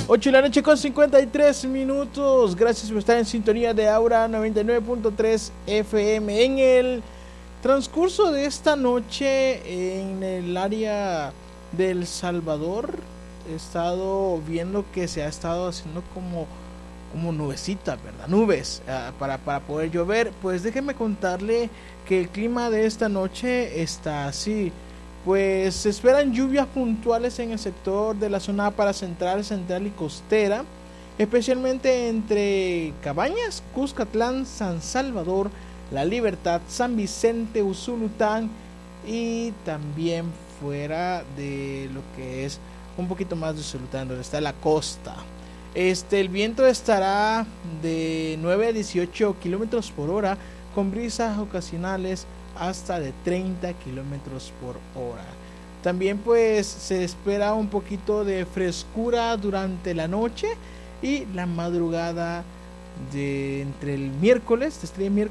8 de la noche con 53 minutos. Gracias por estar en sintonía de Aura 99.3 FM. En el transcurso de esta noche en el área del Salvador he estado viendo que se ha estado haciendo como nubecitas, ¿verdad? Nubes para poder llover. Pues déjenme contarle que el clima de esta noche está así. Pues se esperan lluvias puntuales en el sector de la zona para central y costera, especialmente entre Cabañas, Cuscatlán, San Salvador, La Libertad, San Vicente, Usulután y también fuera de lo que es un poquito más de Usulután, donde está la costa. El viento estará de 9 a 18 kilómetros por hora con brisas ocasionales hasta de 30 kilómetros por hora. También pues se espera un poquito de frescura durante la noche y la madrugada de entre el miércoles,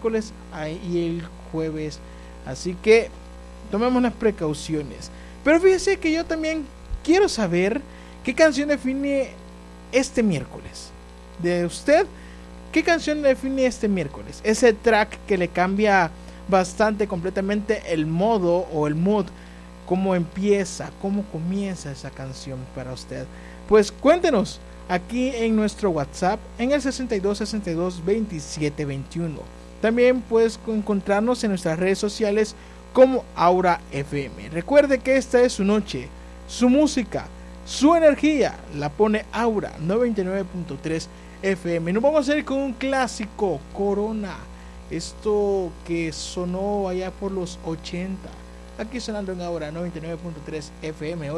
y el jueves. Así que tomemos las precauciones. Pero fíjese que yo también quiero saber qué canción define este miércoles. De usted, ¿qué canción define este miércoles? Ese track que le cambia bastante completamente el modo o el mood, cómo empieza, cómo comienza esa canción para usted. Pues cuéntenos aquí en nuestro WhatsApp en el 62 62 27 21. También puedes encontrarnos en nuestras redes sociales como Aura FM. Recuerde que esta es su noche, su música, su energía la pone Aura 99.3 FM. Nos vamos a ir con un clásico, Corona. Esto que sonó allá por los 80. Aquí sonando en Aura 99.3 FM,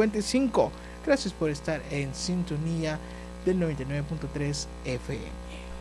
8:55. Gracias por estar en sintonía del 99.3 FM.